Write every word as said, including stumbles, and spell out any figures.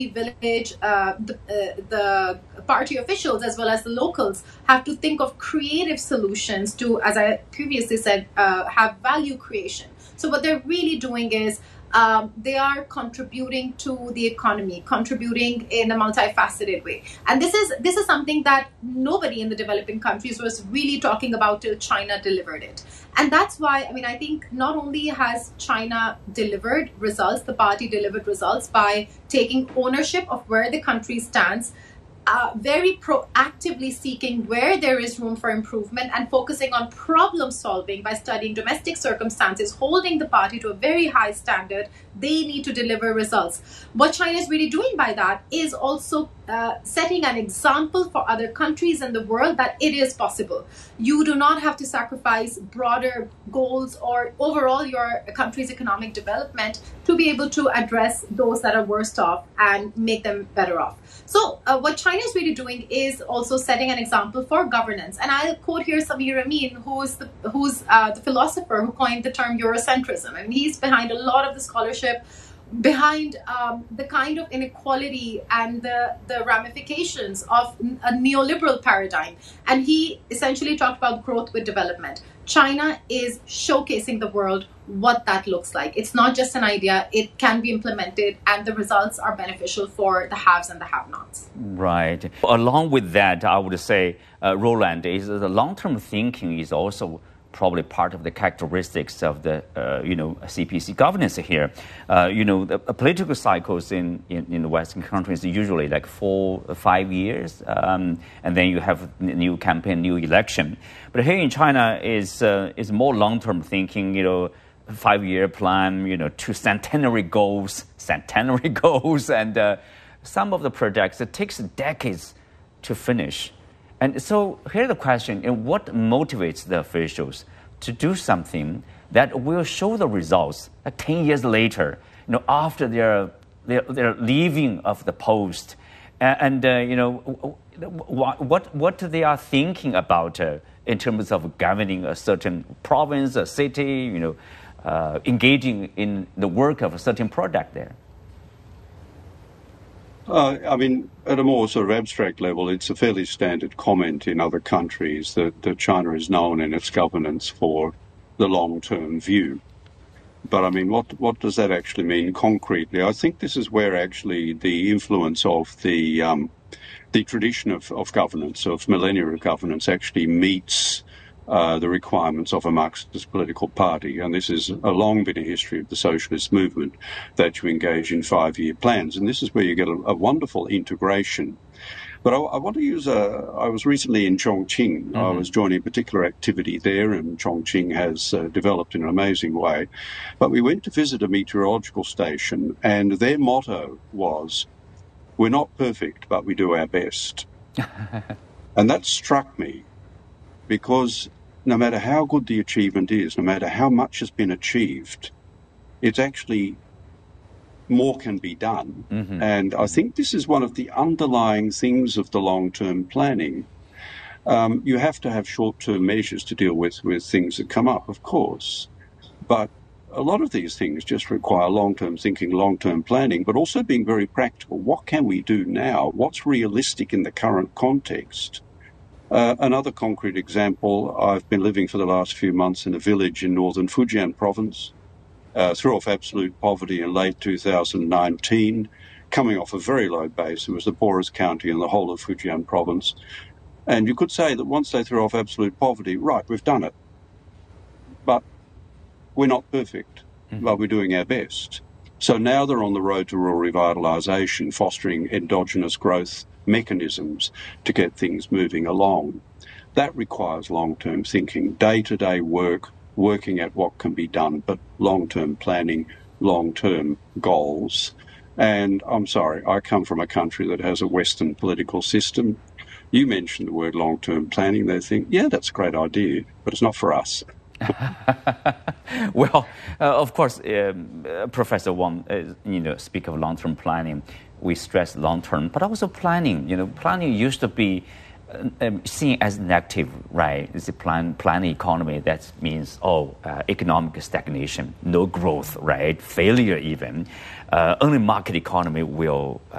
village, uh, the, uh, the party officials as well as the locals have to think of creative solutions to, as I previously said, uh, have value creation. So what they're really doing is um, they are contributing to the economy, contributing in a multifaceted way. And this is this is something that nobody in the developing countries was really talking about till China delivered it. And that's why, I mean, I think not only has China delivered results, the party delivered results by taking ownership of where the country stands, Uh, very proactively seeking where there is room for improvement and focusing on problem solving by studying domestic circumstances, holding the party to a very high standard. They need to deliver results. What China is really doing by that is also uh, setting an example for other countries in the world that it is possible. You do not have to sacrifice broader goals or overall your country's economic development to be able to address those that are worst off and make them better off. So uh, what China is really doing is also setting an example for governance. And I'll quote here Samir Amin, who's the, who's uh, the philosopher who coined the term Eurocentrism. And he's behind a lot of the scholarship, behind um, the kind of inequality and the, the ramifications of a neoliberal paradigm. And he essentially talked about growth with development. China is showcasing the world what that looks like. It's not just an idea, it can be implemented, and the results are beneficial for the haves and the have-nots. Right. Along with that, I would say, uh, Roland, is the long-term thinking is also probably part of the characteristics of the, uh, you know, C P C governance here. Uh, you know, the political cycles in, in, in the Western countries are usually like four, five years, um, and then you have a new campaign, new election. But here in China is uh, is more long-term thinking, you know, five-year plan, you know, two centenary goals, centenary goals, and uh, some of the projects, it takes decades to finish. And so here's the question, and what motivates the officials to do something that will show the results uh, ten years later, you know, after they're, they're, they're leaving of the post, and, and uh, you know, what, what they are thinking about uh, in terms of governing a certain province, a city, you know, uh, engaging in the work of a certain product there? Uh, I mean, at a more sort of abstract level, it's a fairly standard comment in other countries that, that China is known in its governance for the long-term view. But I mean, what what does that actually mean concretely? I think this is where actually the influence of the um, the tradition of, of governance, of millennia of governance, actually meets Uh, the requirements of a Marxist political party. And this is a long bit of history of the socialist movement, that you engage in five-year plans. And this is where you get a, a wonderful integration. But I, I want to use a, I was recently in Chongqing. Mm-hmm. I was joining a particular activity there, and Chongqing has uh, developed in an amazing way. But we went to visit a meteorological station, and their motto was, "We're not perfect, but we do our best." And that struck me, because no matter how good the achievement is, no matter how much has been achieved, it's actually more can be done. Mm-hmm. And I think this is one of the underlying things of the long-term planning. Um, you have to have short-term measures to deal with, with things that come up, of course. But a lot of these things just require long-term thinking, long-term planning, but also being very practical. What can we do now? What's realistic in the current context? Uh, another concrete example, I've been living for the last few months in a village in northern Fujian province, uh, threw off absolute poverty in late two thousand nineteen, coming off a very low base. It was the poorest county in the whole of Fujian province. And you could say that once they threw off absolute poverty, right, we've done it. But we're not perfect, mm-hmm. but we're doing our best. So now they're on the road to rural revitalisation, fostering endogenous growth mechanisms to get things moving along. That requires long-term thinking, day-to-day work, working at what can be done, but long-term planning, long-term goals. And I'm sorry, I come from a country that has a Western political system. You mentioned the word long-term planning, they think, yeah, that's a great idea, but it's not for us. Well, uh, of course, um, uh, Professor Wang, uh, you know, speak of long-term planning. We stress long-term, but also planning. You know, planning used to be uh, um, seen as negative, right? It's a plan, plan economy. That means, oh, uh, economic stagnation, no growth, right? Failure even. Uh, only market economy will uh,